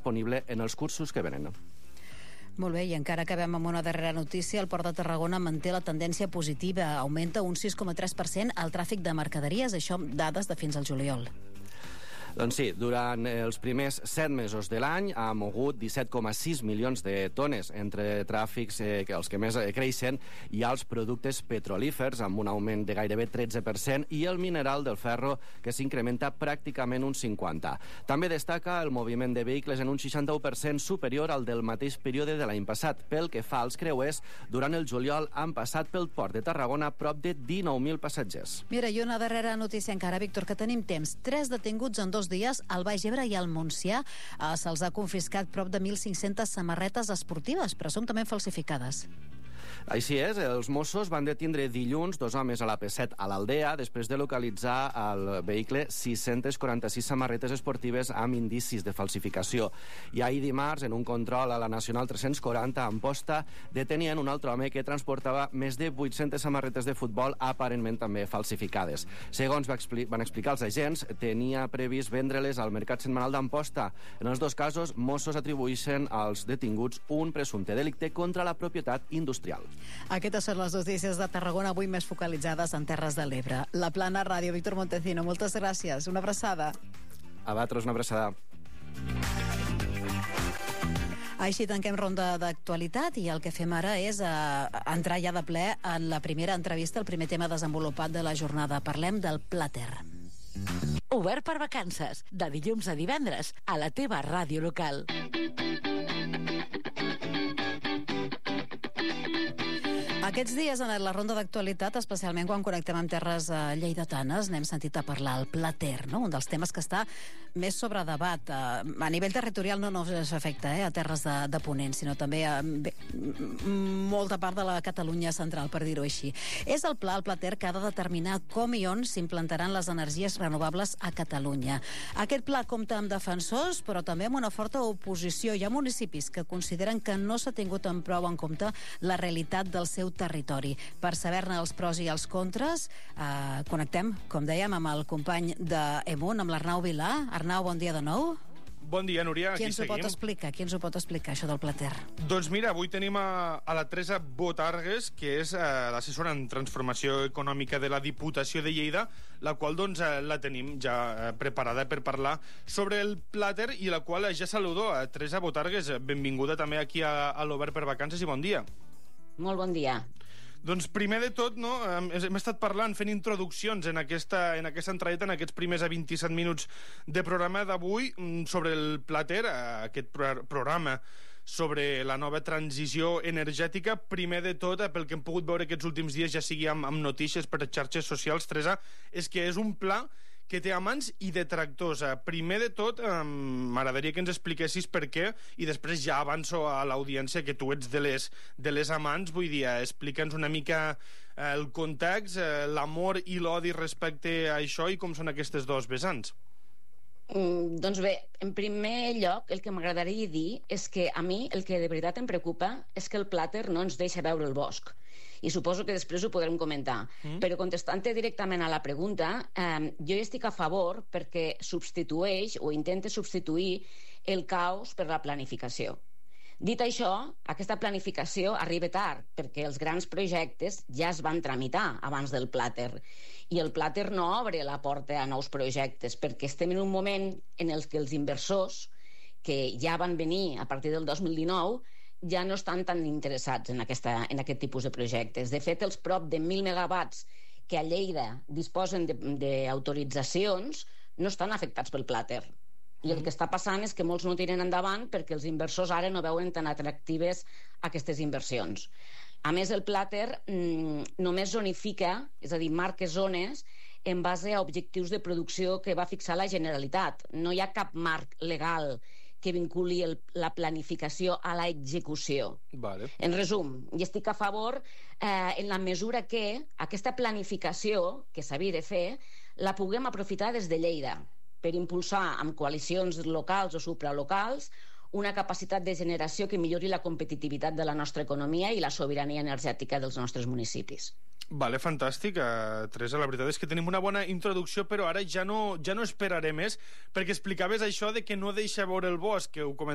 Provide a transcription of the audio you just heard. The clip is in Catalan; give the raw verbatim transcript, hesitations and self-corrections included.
disponible en els cursos que venen. Molt bé, i encara acabem amb una darrera notícia. El Port de Tarragona manté la tendència positiva. Augmenta un sis coma tres per cent el tràfic de mercaderies, això amb dades de fins al juliol. Doncs sí, durant els primers set mesos de l'any ha mogut disset coma sis milions de tones entre tràfics, eh, els que més creixen, i els productes petrolífers, amb un augment de gairebé tretze per cent, i el mineral del ferro, que s'incrementa pràcticament un cinquanta per cent. També destaca el moviment de vehicles en un seixanta-u per cent superior al del mateix període de l'any passat. Pel que fa als creuers, durant el juliol han passat pel Port de Tarragona prop de dinou mil passatgers. Mira, i una darrera notícia encara, Víctor, que tenim temps. Tres detinguts en dos dies al Baix Ebre i al Montsià. Eh, se'ls ha confiscat prop de mil cinc-centes samarretes esportives, presumptament falsificades. Així és, els Mossos van detindre dilluns dos homes a l'A P set a l'Aldea després de localitzar al vehicle sis-centes quaranta-sis samarretes esportives amb indicis de falsificació. I ahir dimarts, en un control a la Nacional tres-cents quaranta a Amposta, detenien un altre home que transportava més de vuit-centes samarretes de futbol aparentment també falsificades. Segons va expli- van explicar els agents, tenia previst vendre-les al mercat setmanal d'Amposta. En els dos casos, Mossos atribueixen als detinguts un presumpte delicte contra la propietat industrial. Aquestes són les notícies de Tarragona, avui més focalitzades en Terres de l'Ebre. La Plana Ràdio, Víctor Montecino, moltes gràcies. Una abraçada. A vosaltres, una abraçada. Així tanquem ronda d'actualitat i el que fem ara és eh, entrar ja de ple en la primera entrevista, el primer tema desenvolupat de la jornada. Parlem del Plàter. Obert per vacances, de dilluns a divendres, a la teva ràdio local. Aquests dies en la ronda d'actualitat, especialment quan connectem amb terres eh, lleidatanes, n'hem sentit a parlar el Plàter, no? Un dels temes que està més sobre debat. Eh, a nivell territorial no només afecta eh, a terres de, de Ponent, sinó també a bé, molta part de la Catalunya central, per dir-ho així. És el pla, el Plàter, que ha de determinar com i on s'implantaran les energies renovables a Catalunya. Aquest pla compta amb defensors, però també amb una forta oposició. Hi ha municipis que consideren que no s'ha tingut en prou en compte la realitat del seu territori. Per saber-ne els pros i els contres, eh, connectem, com dèiem, amb el company d'Emunt, amb l'Arnau Vilà. Arnau, bon dia de nou. Bon dia, Núria. Qui aquí ens ho seguim. pot explicar? Qui ens ho pot explicar, això del Plàter? Doncs mira, avui tenim a, a la Teresa Botargues, que és eh, l'assessora en transformació econòmica de la Diputació de Lleida, la qual doncs eh, la tenim ja eh, preparada per parlar sobre el Plàter, i la qual eh, ja saludo. Eh, Teresa Botargues, benvinguda també aquí a, a l'Obert per Vacances, i bon dia. Molt bon dia. Doncs primer de tot, no, hem estat parlant, fent introduccions en aquesta, en aquesta entradeta, en aquests primers vint-i-set minuts de programa d'avui, sobre el Plàter, aquest pro programa sobre la nova transició energètica. Primer de tot, pel que hem pogut veure aquests últims dies, ja sigui amb, amb notícies per xarxes socials, Teresa, és que és un pla que té amants i detractors. Primer de tot, eh, m'agradaria que ens expliquessis per què, i després ja avanço a l'audiència que tu ets de les, de les amants. Vull dir, explica'ns una mica eh, el context, eh, l'amor i l'odi respecte a això, i com són aquestes dos vessants. Mm, doncs bé, en primer lloc, el que m'agradaria dir és que a mi el que de veritat em preocupa és que el Plàter no ens deixa veure el bosc. I suposo que després ho podrem comentar. Mm. Però contestant-te directament a la pregunta, eh, jo estic a favor perquè substitueix o intenta substituir el caos per la planificació. Dit això, aquesta planificació arriba tard, perquè els grans projectes ja es van tramitar abans del Plàter, i el Plàter no obre la porta a nous projectes, perquè estem en un moment en el que els inversors, que ja van venir a partir del dos mil dinou, ja no estan tan interessats en, aquesta, en aquest tipus de projectes. De fet, els prop de mil megawatts que a Lleida disposen d'autoritzacions no estan afectats pel Plàter. I el que està passant és que molts no tiren endavant perquè els inversors ara no veuen tan atractives aquestes inversions. A més, el Plàter mmm, només zonifica, és a dir, marca zones en base a objectius de producció que va fixar la Generalitat. No hi ha cap marc legal que vinculi el, la planificació a la execució. Vale. En resum, hi estic a favor eh, en la mesura que aquesta planificació que s'havia de fer la puguem aprofitar des de Lleida per impulsar amb coalicions locals o supralocals una capacitat de generació que millori la competitivitat de la nostra economia i la sobirania energètica dels nostres municipis. Vale, fantàstic, uh, Teresa, la veritat és que tenim una bona introducció, però ara ja no, ja no esperaré més, perquè explicaves això de que no deixa veure el bosc, que ho comentàvem